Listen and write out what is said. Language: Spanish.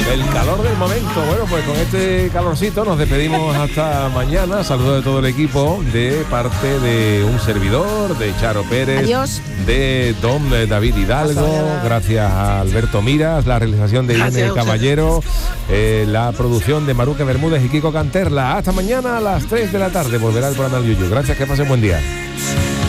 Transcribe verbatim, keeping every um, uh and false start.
El calor del momento. Bueno, pues con este calorcito nos despedimos hasta mañana. Saludos de todo el equipo, de parte de un servidor, de Charo Pérez. Adiós. De don David Hidalgo. Gracias a Alberto Miras, la realización de Irene Caballero, eh, la producción de Maruca Bermúdez y Kiko Canterla. Hasta mañana a las tres de la tarde. Volverá el programa del Yuyu. Gracias, que pasen buen día.